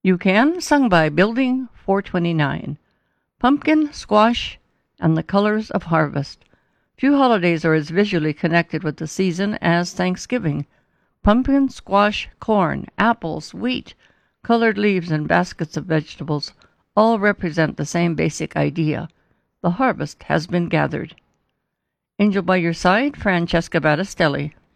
You Can, sung by Building 429. Pumpkin, squash, and the colors of harvest. Few holidays are as visually connected with the season as Thanksgiving. Pumpkin, squash, corn, apples, wheat, colored leaves, and baskets of vegetables all represent the same basic idea. The harvest has been gathered. Angel by Your Side, Francesca Battistelli.